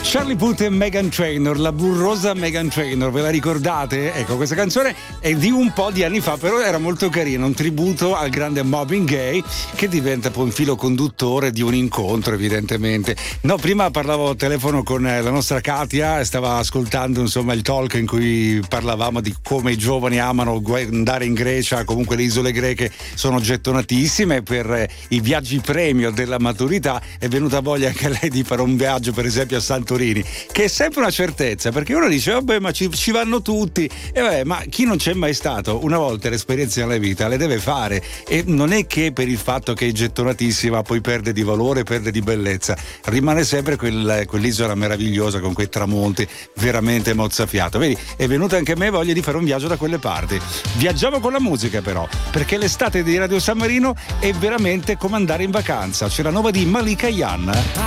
Charlie Puth e Meghan Trainor, la burrosa Meghan Trainor, ve la ricordate? Ecco, questa canzone è di un po' di anni fa, però era molto carina, un tributo al grande Marvin Gaye, che diventa poi un filo conduttore di un incontro, evidentemente. No, prima parlavo al telefono con la nostra Katia e stava ascoltando insomma il talk in cui parlavamo di come i giovani amano andare in Grecia, comunque le isole greche sono gettonatissime per i viaggi premio della maturità. È venuta voglia anche a lei di fare un viaggio, per esempio a Santorini, che è sempre una certezza, perché uno dice vabbè, ma ci vanno tutti, e vabbè, ma chi non c'è mai stato una volta l'esperienza nella vita le deve fare, e non è che per il fatto che è gettonatissima poi perde di valore, perde di bellezza, rimane sempre quell'isola meravigliosa con quei tramonti veramente mozzafiato. Vedi, è venuta anche a me voglia di fare un viaggio da quelle parti. Viaggiamo con la musica però, perché l'estate di Radio San Marino è veramente come andare in vacanza. C'è la nuova di Malika Yan.